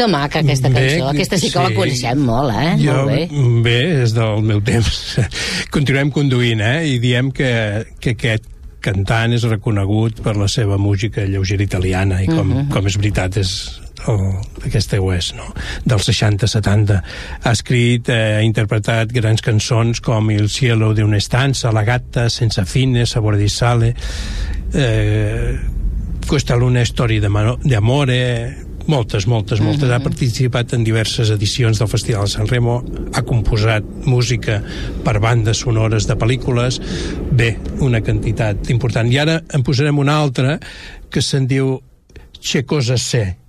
Que maca aquesta cançó, aquesta sí que la coneixem molt, Jo, molt bé. Bé, és del meu temps. Continuem conduint, i diem que aquest cantant és reconegut per la seva música lleugera italiana, i com és veritat, aquesta ho és, no? Dels 60-70. Ha escrit, ha interpretat grans cançons com Il cielo de una stanza, La gatta, Senza fine, Sabor di sale, Questa luna storia d'amore, moltes. Ha participat en diverses edicions del Festival de San Remo, ha composat música per bandes sonores de pel·lícules, bé, una quantitat important. I ara en posarem una altra que se'n diu Che cosa sé,